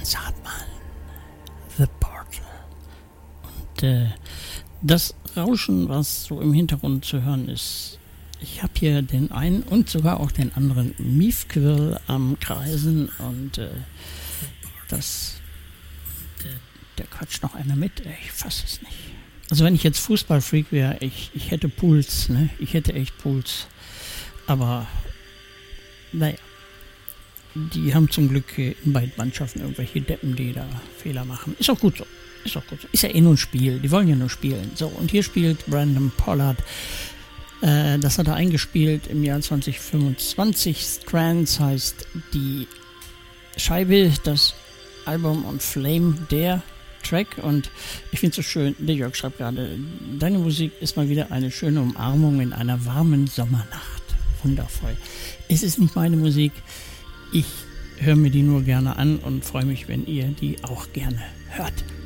Franz Hartmann, The Portal. Und das Rauschen, was so im Hintergrund zu hören ist, ich habe hier den einen und sogar auch den anderen Miefquirl am Kreisen und der quatscht noch einer mit, ich fasse es nicht. Also wenn ich jetzt Fußballfreak wäre, ich hätte Puls, ne? Ich hätte echt Puls. Aber naja, die haben zum Glück in beiden Mannschaften irgendwelche Deppen, die da Fehler machen. Ist auch gut so. Ist ja eh nur ein Spiel. Die wollen ja nur spielen. So, und hier spielt Brandon Pollard. Das hat er eingespielt im Jahr 2025. Strands heißt die Scheibe, das Album und Flame, der Track. Und ich finde es so schön, der Jörg schreibt gerade, deine Musik ist mal wieder eine schöne Umarmung in einer warmen Sommernacht. Wundervoll. Es ist nicht meine Musik. Ich höre mir die nur gerne an und freue mich, wenn ihr die auch gerne hört.